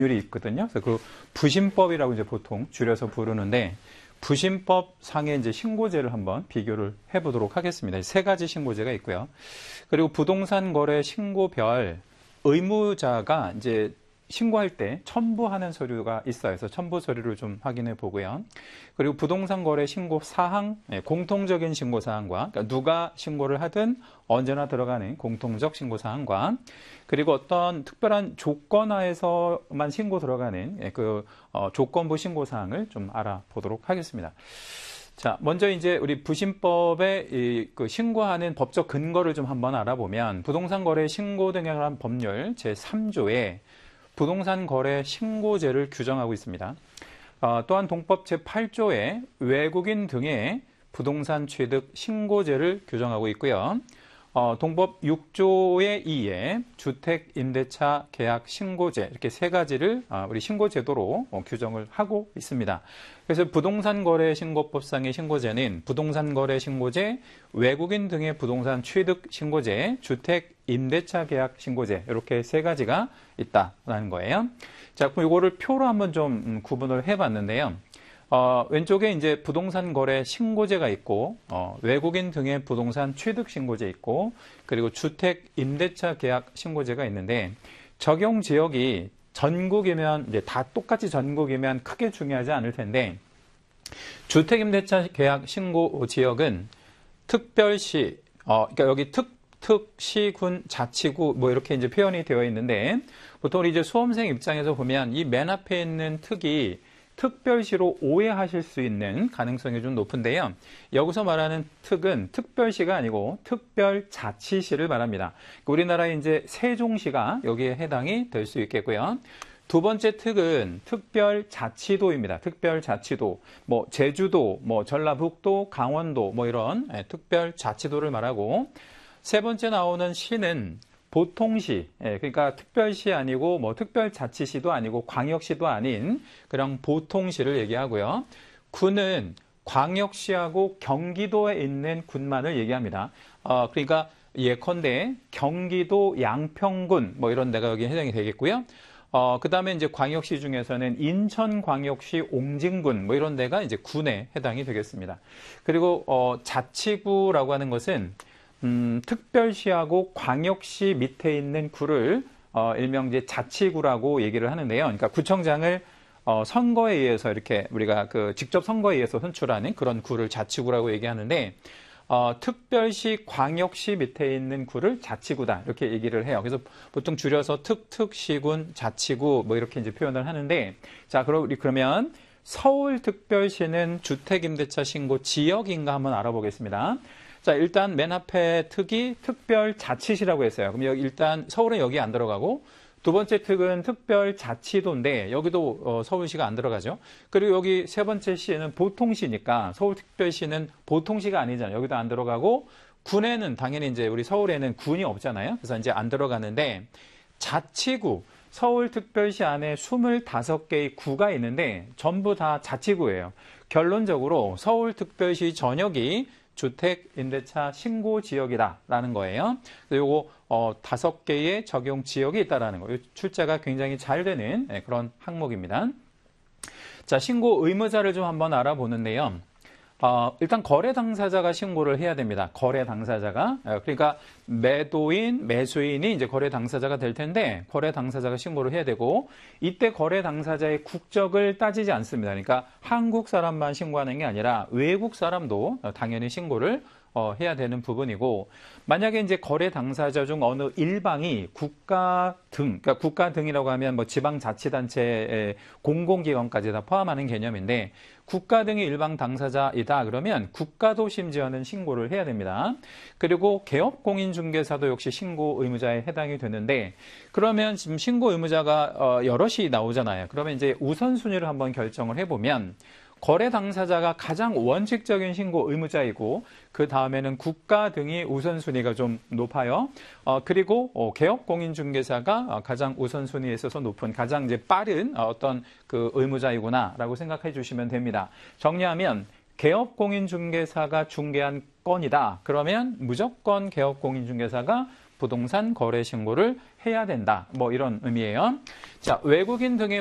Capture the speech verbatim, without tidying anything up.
법률이 있거든요. 그래서 그 부신법이라고 이제 보통 줄여서 부르는데, 부신법 상의 이제 신고제를 한번 비교를 해보도록 하겠습니다. 세 가지 신고제가 있고요. 그리고 부동산 거래 신고별 의무자가 이제 신고할 때 첨부하는 서류가 있어요. 그래서 첨부 서류를 좀 확인해 보고요. 그리고 부동산 거래 신고 사항, 공통적인 신고 사항과, 그러니까 누가 신고를 하든 언제나 들어가는 공통적 신고 사항과, 그리고 어떤 특별한 조건하에서만 신고 들어가는 그 조건부 신고 사항을 좀 알아보도록 하겠습니다. 자, 먼저 이제 우리 부신법의 이 그 신고하는 법적 근거를 좀 한번 알아보면, 부동산 거래 신고 등에 관한 법률 제삼 조에 부동산 거래 신고제를 규정하고 있습니다. 어, 또한 동법 제팔 조에 외국인 등의 부동산 취득 신고제를 규정하고 있고요. 어, 동법 육 조의 이에 주택 임대차 계약 신고제, 이렇게 세 가지를 어, 우리 신고제도로 어, 규정을 하고 있습니다. 그래서 부동산 거래 신고법상의 신고제는 부동산 거래 신고제, 외국인 등의 부동산 취득 신고제, 주택 임대차 계약 신고제, 이렇게 세 가지가 있다라는 거예요. 자, 그럼 이거를 표로 한번 좀 구분을 해봤는데요. 어, 왼쪽에 이제 부동산 거래 신고제가 있고, 어, 외국인 등의 부동산 취득 신고제 있고, 그리고 주택 임대차 계약 신고제가 있는데, 적용 지역이 전국이면, 이제 다 똑같이 전국이면 크게 중요하지 않을 텐데, 주택 임대차 계약 신고 지역은 특별시, 어, 그러니까 여기 특, 특시군, 자치구, 뭐 이렇게 이제 표현이 되어 있는데, 보통 이제 수험생 입장에서 보면 이 맨 앞에 있는 특이 특별시로 오해하실 수 있는 가능성이 좀 높은데요. 여기서 말하는 특은 특별시가 아니고 특별자치시를 말합니다. 우리나라의 이제 세종시가 여기에 해당이 될 수 있겠고요. 두 번째 특은 특별자치도입니다. 특별자치도, 뭐 제주도, 뭐 전라북도, 강원도, 뭐 이런 특별자치도를 말하고, 세 번째 나오는 시는 보통시, 예, 그러니까 특별시 아니고 뭐 특별자치시도 아니고 광역시도 아닌 그런 보통시를 얘기하고요. 군은 광역시하고 경기도에 있는 군만을 얘기합니다. 어, 그러니까 예컨대 경기도 양평군 뭐 이런 데가 여기 해당이 되겠고요. 어, 그 다음에 이제 광역시 중에서는 인천광역시 옹진군 뭐 이런 데가 이제 군에 해당이 되겠습니다. 그리고 어, 자치구라고 하는 것은 음, 특별시하고 광역시 밑에 있는 구를 어, 일명 이제 자치구라고 얘기를 하는데요. 그러니까 구청장을 어, 선거에 의해서 이렇게 우리가 그 직접 선거에 의해서 선출하는 그런 구를 자치구라고 얘기하는데, 어, 특별시, 광역시 밑에 있는 구를 자치구다 이렇게 얘기를 해요. 그래서 보통 줄여서 특, 특시군, 자치구 뭐 이렇게 이제 표현을 하는데, 자, 그럼 우리 그러면 서울특별시는 주택임대차 신고 지역인가 한번 알아보겠습니다. 자, 일단 맨 앞에 특이 특별자치시라고 했어요. 그럼 여기 일단 서울은 여기 안 들어가고, 두 번째 특은 특별자치도인데 여기도 어, 서울시가 안 들어가죠. 그리고 여기 세 번째 시는 보통시니까 서울특별시는 보통시가 아니잖아요. 여기도 안 들어가고, 군에는 당연히 이제 우리 서울에는 군이 없잖아요. 그래서 이제 안 들어가는데, 자치구, 서울특별시 안에 스물다섯 개의 구가 있는데 전부 다 자치구예요. 결론적으로 서울특별시 전역이 주택 임대차 신고 지역이다라는 거예요. 요거 어, 다섯 개의 적용 지역이 있다라는 거예요. 출제가 굉장히 잘 되는 네, 그런 항목입니다. 자, 신고 의무자를 좀 한번 알아보는데요. 어, 일단 거래 당사자가 신고를 해야 됩니다. 거래 당사자가. 그러니까 매도인, 매수인이 이제 거래 당사자가 될 텐데, 거래 당사자가 신고를 해야 되고, 이때 거래 당사자의 국적을 따지지 않습니다. 그러니까 한국 사람만 신고하는 게 아니라 외국 사람도 당연히 신고를 어, 해야 되는 부분이고, 만약에 이제 거래 당사자 중 어느 일방이 국가 등, 그러니까 국가 등이라고 하면 뭐 지방자치단체, 공공기관까지 다 포함하는 개념인데, 국가 등이 일방 당사자이다 그러면 국가도 심지어는 신고를 해야 됩니다. 그리고 개업공인중개사도 역시 신고 의무자에 해당이 되는데, 그러면 지금 신고 의무자가 어, 여럿이 나오잖아요. 그러면 이제 우선순위를 한번 결정을 해보면, 거래 당사자가 가장 원칙적인 신고 의무자이고, 그 다음에는 국가 등이 우선순위가 좀 높아요. 어, 그리고 어, 개업공인중개사가 어, 가장 우선순위에 있어서 높은, 가장 이제 빠른 어, 어떤 그 의무자이구나라고 생각해 주시면 됩니다. 정리하면 개업공인중개사가 중개한 건이다. 그러면 무조건 개업공인중개사가 부동산 거래 신고를 해야 된다. 뭐 이런 의미예요. 자, 외국인 등의